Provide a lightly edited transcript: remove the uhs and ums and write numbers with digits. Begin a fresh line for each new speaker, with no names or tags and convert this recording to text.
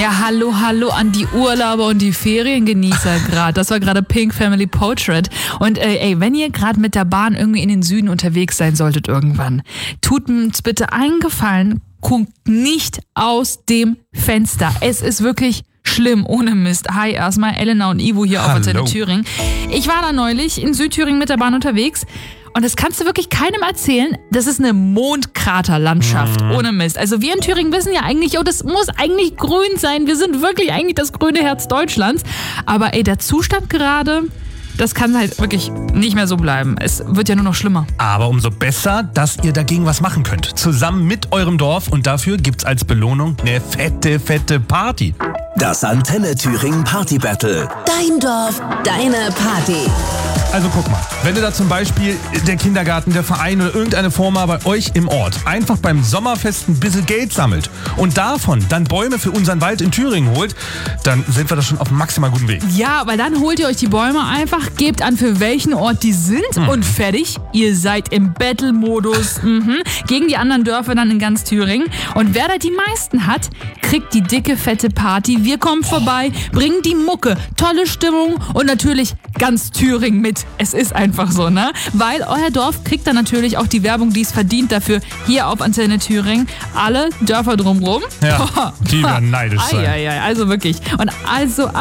Ja, hallo an die Urlauber und die Feriengenießer gerade. Das war gerade Pink Family Portrait. Und wenn ihr gerade mit der Bahn irgendwie in den Süden unterwegs sein solltet irgendwann, tut uns bitte einen Gefallen, guckt nicht aus dem Fenster. Es ist wirklich schlimm, ohne Mist. Hi, erstmal Elena und Ivo hier auf Antenne Thüringen. Ich war da neulich in Südthüringen mit der Bahn unterwegs. Und das kannst du wirklich keinem erzählen. Das ist eine Mondkraterlandschaft, ohne Mist. Also wir in Thüringen wissen ja eigentlich, das muss eigentlich grün sein. Wir sind wirklich eigentlich das grüne Herz Deutschlands. Aber der Zustand gerade, das kann halt wirklich nicht mehr so bleiben. Es wird ja nur noch schlimmer.
Aber umso besser, dass ihr dagegen was machen könnt. Zusammen mit eurem Dorf. Und dafür gibt's als Belohnung eine fette Party.
Das Antenne Thüringen Party Battle.
Dein Dorf, deine Party.
Also guck mal, wenn ihr da zum Beispiel der Kindergarten, der Verein oder irgendeine Firma bei euch im Ort einfach beim Sommerfest ein bisschen Geld sammelt und davon dann Bäume für unseren Wald in Thüringen holt, dann sind wir da schon auf einem maximal guten Weg.
Ja, weil dann holt ihr euch die Bäume einfach, gebt an, für welchen Ort die sind und fertig. Ihr seid im Battle-Modus gegen die anderen Dörfer dann in ganz Thüringen. Und wer da die meisten hat, kriegt die dicke, fette Party. Wir kommen vorbei, bringen die Mucke, tolle Stimmung und natürlich ganz Thüringen mit. Es ist einfach so, ne? Weil euer Dorf kriegt dann natürlich auch die Werbung, die es verdient dafür, hier auf Antenne Thüringen. Alle Dörfer drumherum.
Ja, die werden neidisch sein.
Also wirklich. Und also